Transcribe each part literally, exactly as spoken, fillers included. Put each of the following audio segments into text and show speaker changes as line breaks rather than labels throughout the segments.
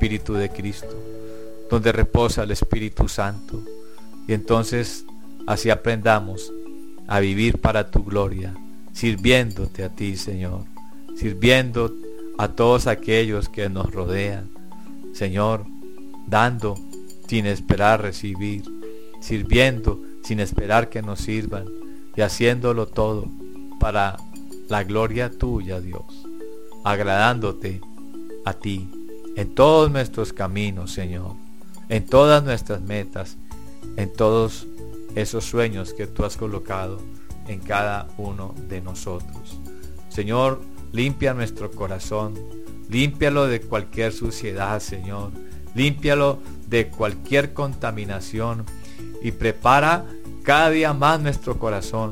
Espíritu de Cristo, donde reposa el Espíritu Santo, y entonces así aprendamos a vivir para tu gloria, sirviéndote a ti, Señor, sirviendo a todos aquellos que nos rodean, Señor, dando sin esperar recibir, sirviendo sin esperar que nos sirvan, y haciéndolo todo para la gloria tuya, Dios, agradándote a ti en todos nuestros caminos, Señor, en todas nuestras metas, en todos esos sueños que tú has colocado en cada uno de nosotros. Señor, limpia nuestro corazón, límpialo de cualquier suciedad, Señor, límpialo de cualquier contaminación y prepara cada día más nuestro corazón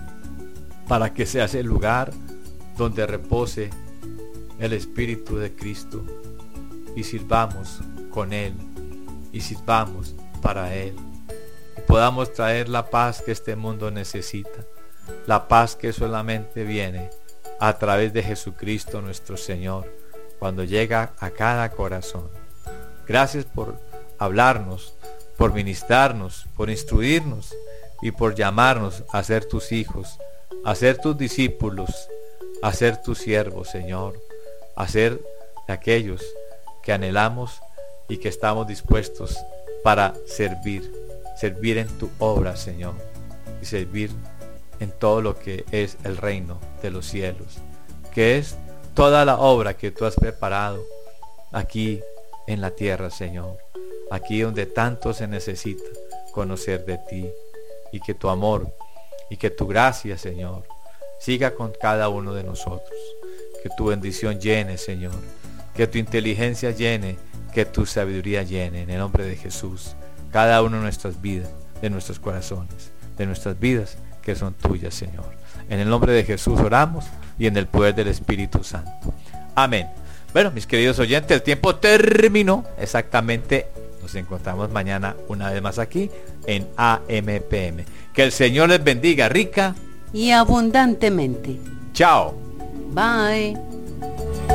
para que sea ese lugar donde repose el Espíritu de Cristo y sirvamos con Él y sirvamos para Él y podamos traer la paz que este mundo necesita, la paz que solamente viene a través de Jesucristo nuestro Señor cuando llega a cada corazón. Gracias por hablarnos, por ministrarnos, por instruirnos y por llamarnos a ser tus hijos, a ser tus discípulos, a ser tus siervos, Señor, a ser aquellos que anhelamos y que estamos dispuestos para servir, servir en tu obra, Señor, y servir en todo lo que es el reino de los cielos, que es toda la obra que tú has preparado aquí en la tierra, Señor, aquí donde tanto se necesita conocer de ti, y que tu amor y que tu gracia, Señor, siga con cada uno de nosotros, que tu bendición llene, Señor, que tu inteligencia llene, que tu sabiduría llene, en el nombre de Jesús, cada uno de nuestras vidas, de nuestros corazones, de nuestras vidas que son tuyas, Señor. En el nombre de Jesús oramos y en el poder del Espíritu Santo. Amén. Bueno, mis queridos oyentes, el tiempo terminó exactamente. Nos encontramos mañana una vez más aquí en A M P M. Que el Señor les bendiga rica
y abundantemente.
Chao.
Bye.